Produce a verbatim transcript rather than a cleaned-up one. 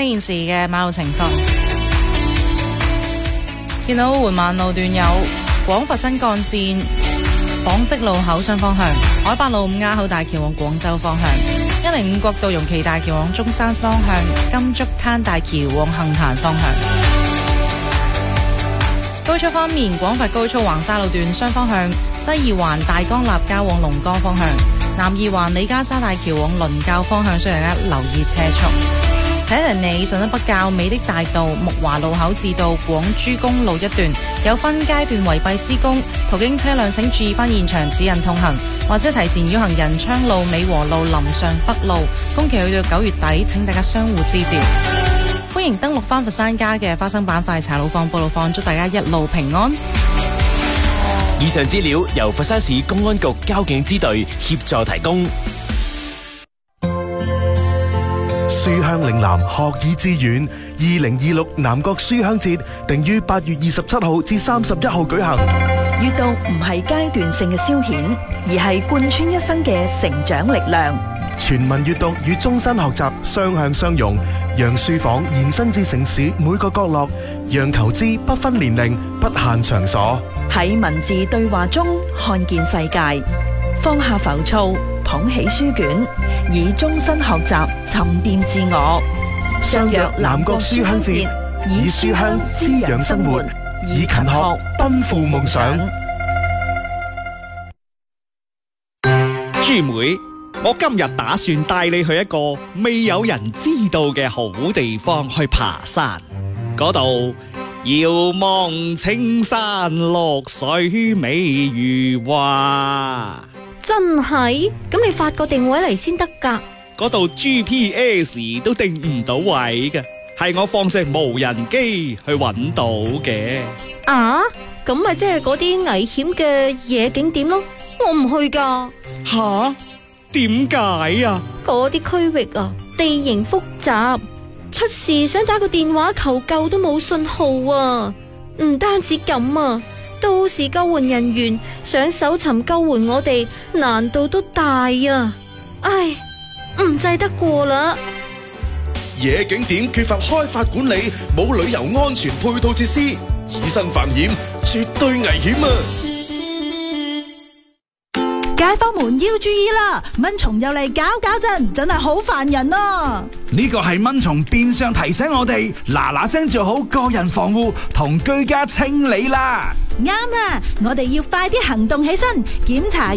睇現時嘅馬路情況。見到緩慢路段有廣佛新幹線紡織路口雙方向、海八路五鴉口大橋往廣州方向、一零五國道容奇大橋往中山方向、金竹灘大橋往杏壇方向。高速方面，廣佛高速橫沙路段雙方向、西二環大江立交往龍崗方向、南二環李家沙大橋往倫教方向，需要大家留意車速。睇嚟你順德北滘美的大道木華路口至到廣珠公路一段有分階段圍蔽施工，途經車輛請注意翻現場指引通行，或者提前繞行仁昌路、美和路、林上北路。工期去到九月底，請大家相互支照。歡迎登錄翻佛山家嘅花生板塊茶路放報路放，祝大家一路平安。 以上資料由佛山市公安局交警支隊協助提供。 書香嶺南學以致遠，二零二六南國書香節定於八月二十七號至三十一號舉行。 閱讀唔係階段性嘅消遣，而係貫穿一生嘅成長力量。 全民閱讀與終身學習雙向相融，讓書房延伸至城市每個角落，讓求知不分年齡、不限場所。 喺文字對話中看見世界，放下浮躁，捧起書卷，以終身學習沉澱自我。相約南國書香節，以書香滋養生活，以勤學奔赴夢想。 豬妹，我今日打算帶你去一個未有人知道嘅好地方去爬山，嗰度遙望青山綠水美如畫。 真係？咁你發個定位嚟先得㗎。 嗰度 G P S 都定唔到位嘅，係我放隻無人機去揾到嘅。 啊？咁咪即係嗰啲危險嘅野景點咯？我唔去㗎。 吓？點解啊？ 嗰啲區域啊，地形複雜，出事想打個電話求救都冇信號啊！唔單止咁啊，到時救援人員想搜尋救援我哋，難度都大啊！唉，唔制得過啦。 野景點缺乏開發管理，冇旅遊安全配套設施，以身犯險，絕對危險啊！ 街坊們要注意啦，蚊蟲又嚟搞搞震，真係好煩人啊！ 呢個係蚊蟲變相提醒我哋嗱嗱聲做好個人防護同居家清理啦。 啱啊，我哋要快啲行動起身，檢查